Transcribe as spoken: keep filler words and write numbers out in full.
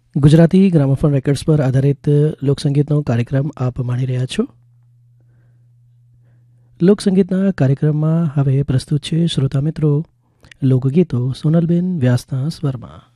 Gujarati gramophone records પર આધારિત લોકસંગીતનો કાર્યક્રમ આપ માણી રહ્યા છો. લોકસંગીતના કાર્યક્રમમાં હવે પ્રસ્તુત છે શ્રોતા મિત્રો લોકગીતો સોનલબેન વ્યાસના સ્વરમાં.